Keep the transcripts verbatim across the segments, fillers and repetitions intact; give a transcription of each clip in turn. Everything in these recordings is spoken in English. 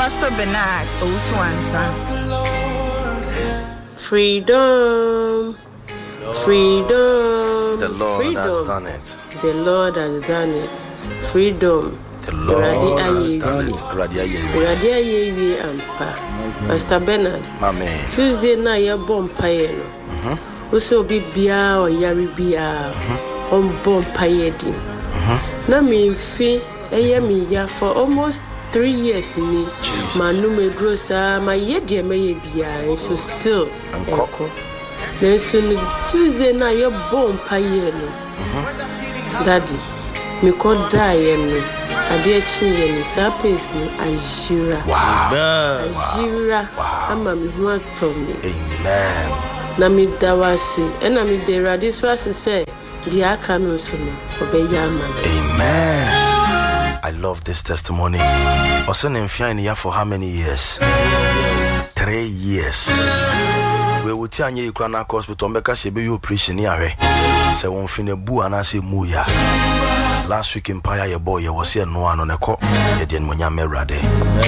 Pastor Bernard Owusu-Ansah. Freedom. Freedom. The Lord Freedom. has done it. The Lord has done it. Freedom. The Lord Awurade has aye. done it. Awurade aye. Awurade aye wie ampa. Pastor Bernard. Amen. Tuesday na ye bom paye no. Mhm. Wo so bi bia o yare bia. On bom paye di. Mhm. Na me mfi eye me ya for almost three years ni. Manu me dro sa ma ye de me ye bia so still enko. Nenso no Tuesday na ye bom paye no. Mhm. Daddy me ko die no. Ade achi ye no sapes ni ajira. Wow. Ajira. Ama me hu atomi. Amen. Na me dawasi ena me de radi so asese di aka no so no obeya ama. Amen. I love this testimony. Also in Fiania for how many years? Yes. Three years. We would tell you Ukraine hospital make she be you preaching here. Se won fine bu anase mu ya. Last week in Empire your boy was here no one on a cop. Ye den munya merade.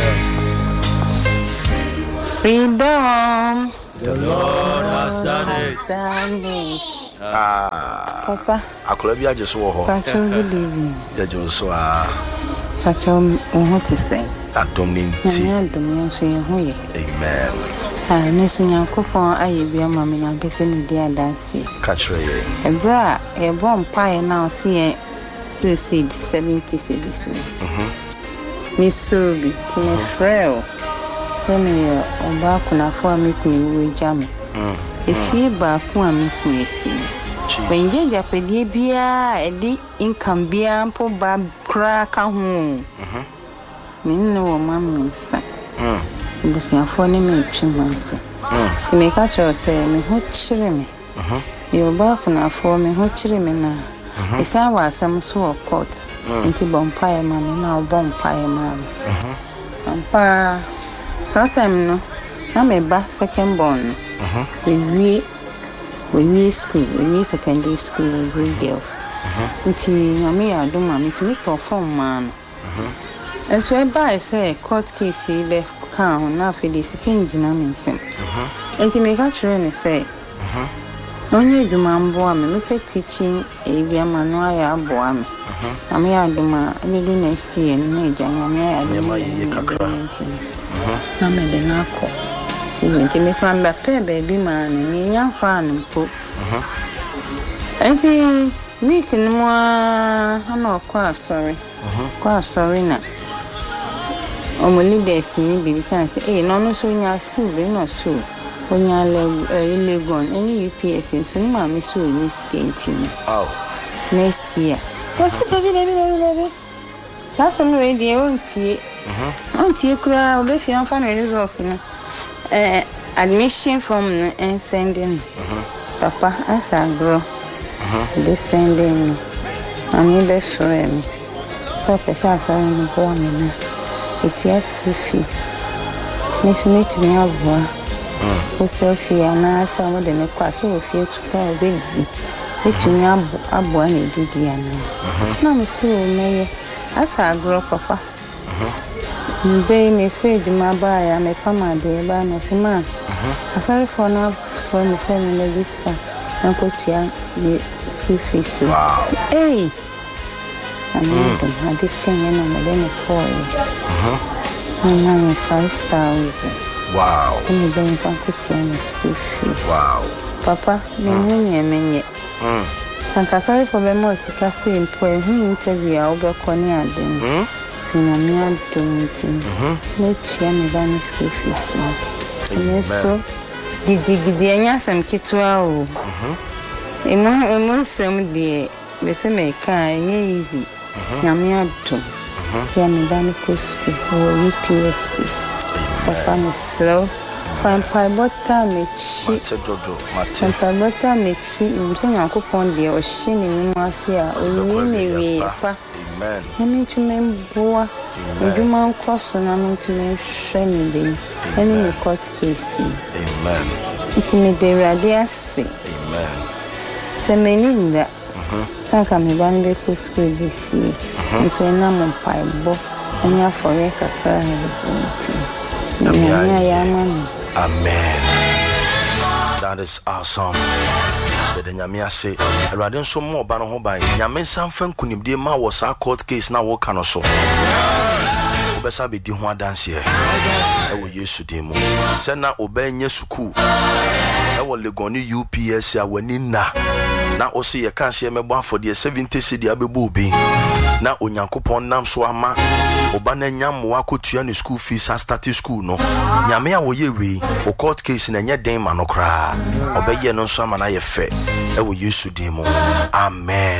Freedom. The Lord has done it. Done it. Ah. Papa. Akolabia just wo ho. Pacho good evening. Ya jo so ah. Pacho wo to say. Adom ni nti. Na adom yen so yen ho ye. Amen. Ah, nesu nyankofon aye bia ma me nyankese ni dia dansi. Catch ye. Ebra e bom pae na o se yen suicide seventy cedis. Mhm. Mi so bi ti me freo. Se me oba kuna fo ami ku ewu jam. Mhm. Efi ba fo ami ku esi. Wenje japedie bia e di income bia mpo ba kra ka ho. Mhm. Min no wo mam nsa. Mhm. Busiafo ne me twimanso. Mhm. Ti me ka tro se me ho kire me. Mhm. Yo ba funa fo me ho kire me na. Mhm. Isa wa asam so court. Nti bompae ma me na bompae ma me. Mhm. Ampa sometime no na me ba second born. Mhm. We we we school, we secondary school grade girls. Mhm. Nti na me adoma me tumi to form man. Mhm. And so I buy say court case be kan na fe de sikin gina me nsem. Mhm. Nti me ka try me say. Mhm. Onye duma mbo ame me fe teaching area manual ya abo ame. Mhm. Na me aduma me do next year na ejanya me ya me ma ye kakra. Mhm. Na me de na ko. So nti me fa mba pe baby man me nya fa no po. Mhm. Nti week no mo ana kwa sorry. Mhm. Kwa sorry na omo leaders ni bibi san say eh no no so nya school be no so onya le legon any U P S so ni ma me so ni skenti oh next year what's it baby baby baby sasa me we dey won tie mhm on tie kura obe fi anfa no results no eh admission form no and sending mhm papa asa agro mhm dey sending ani be frame so pesa so ni bo me na it's your school fees. Miss me to me avoa. Mm. O selfie ana some de me kwa so fie to ka baby. It me abo abo na didi ana. Na me so me asa agro papa. Mhm. Be me fe di ma ba ya me kama de ba na se ma. Mhm. Sorry for now for me say me register. Na ko tia the school fees. Wow. Hey. I'm not going to do anything and then for you. Uh-huh. five thousand. Wow. I'm going to pay school fees. Wow. Papa, me money me Mm. Sanka sorry for me more to cast employ who interview I will call near them. Mm. So na me adontin. Mhm. No chia me ban school fees. And so gidi gidi anya sam kitwa o. Mhm. Emo emo sam de me se me ka enye easy. Nyame adom. Tia me ban ko school o U P S C. Papa me slow. Fan pai bota me chi. Mate dodo, mate. Fan pai bota me chi. Me se Nyankopon de o hye ne mu ase a o wi ne wi pa. Amen. Na me tume mboa. Nduma nkoso na me tume hwe me de. Eni me court case. Amen. Ntime de rade ase. Amen. Se meninda. Mhm. Sanka me ban be ko school this year. So na mo pai bo. Any for kakra Amen. That is awesome. The Nyamia say, rather so more bano by Yamen Sanfan Kunibdi Ma was our court case now walk on so. Obesa be Dihua dance here. I will use to demo. Sena Obenya Suku. I will legoni U P S ya wenina. Na osi ye kan se me bwa for the seventy cedi abebu bi. Na onyankopon nam so ama oba na nyam wa kotua ne school fees as start school no. Nyame a wo ye we o court case na nya den ma no kra. Obeye no so ama na ye fe. E wo Yesu din mu. Amen.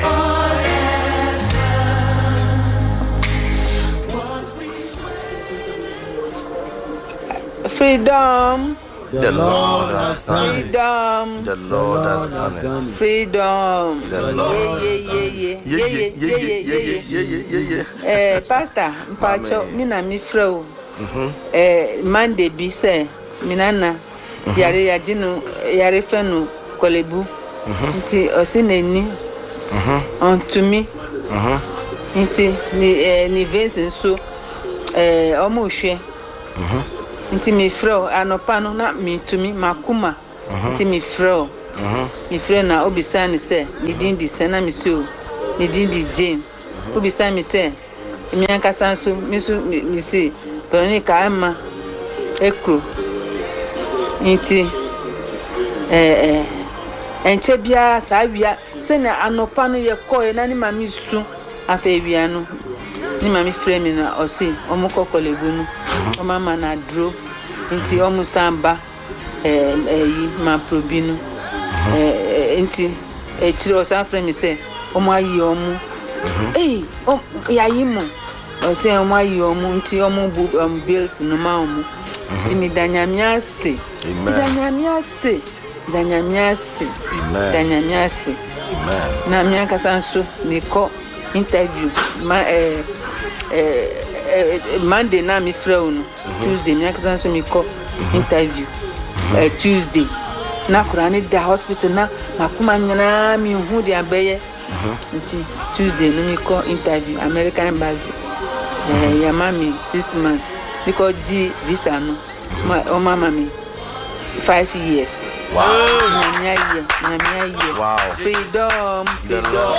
Freedom. The Lord has done it. Freedom. The Lord has done it. Freedom. The Lord. Yeah, yeah, yeah, yeah, yeah, yeah, yeah, yeah, yeah, yeah. Eh, Pastor, mpacho, mi na mi frɛ. Eh, Monday bi say, mi nana yare ya jinu yare fe no kolebu. Nti osi neni. Mhm. Ontumi. Mhm. Nti ni eh ni Vincent so eh omo hwe. Mhm. Nti mi frɛ anopa no na mi tumi makuma. Nti mi frɛ. Mhm. Mi frɛ na obisa ni say ni din di sena mi so. Ni din di James. Obisa mi say mi ankasa so mi so mi say Veronica Emma Ekro. Nti eh eh enche bia sa wia se na anopa no ye koe na ni mami su afa wia no ni mami frɛ mi na o se omo kokolebu no o mama na dro nti omo samba eh eh ma probi no eh nti e tiri o san frɛ mi se omo ayi omo eh o ya yi mo o se omo ayi omo nti omo bu bills no ma omo nti mi danyamia se danyamia se danyamiasi danyamiasi na miaka sanso niko interview ma eh eh Monday na mi frɛ no Tuesday miaka sanso niko interview eh Tuesday na kurani da hospital na makuma nyana mi hu de abeye nti Tuesday no niko interview American embassy eh ya mami six months because G visa no o mama mi five years. Wow. Wow. Freedom. Freedom.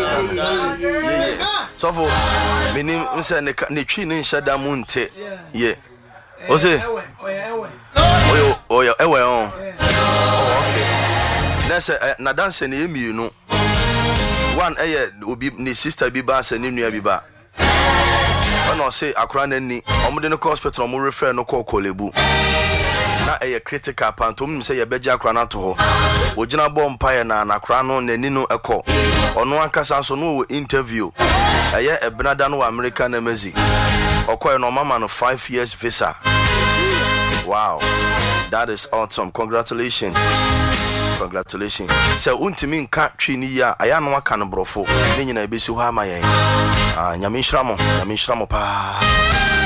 So for meaning say ne ne twi ne nshada mu nte. Yeah. O say. Oyo oyo ewe on. Oh okay. Na say na dance ne emi no. One eh obi ne sister bi ba say ne nua bi ba. Ono say akra na ni. Omde no hospital omo refer no call Kolebu. Na eye critical pantom say ye beja akra na to ho ogina bom paye na na akra no nani no ekọ ono ankasa so no interview eye ebnada no America na mezi okoye no mama no five years visa. Wow, that is awesome. Congratulations, congratulations. So untimi nka twi ni ya aya no aka no brofo ni nyina ebesi ho ama yen ah nyame nhramo nyame nhramo pa.